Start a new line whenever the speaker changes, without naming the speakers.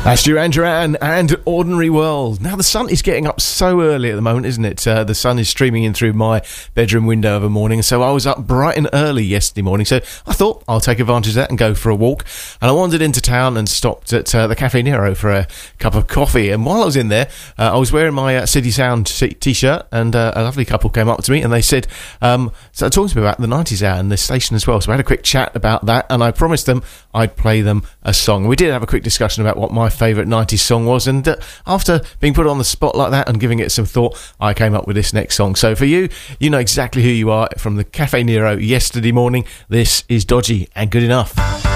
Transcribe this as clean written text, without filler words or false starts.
That's Duran Duran and Ordinary World. Now, the sun is getting up so early at the moment, isn't it? The sun is streaming in through my bedroom window of a morning, so I was up bright and early yesterday morning, so I thought I'll take advantage of that and go for a walk. And I wandered into town and stopped at the Cafe Nero for a cup of coffee. And while I was in there, I was wearing my City Sound t-shirt, and a lovely couple came up to me and they said, so talking to me about the 90s hour and the station as well. So I had a quick chat about that, and I promised them I'd play them a song. We did have a quick discussion about what my favourite 90s song was, and after being put on the spot like that and giving it some thought, I came up with this next song. So for you, you know exactly who you are. From the Cafe Nero yesterday morning, this is Dodgy and Good Enough.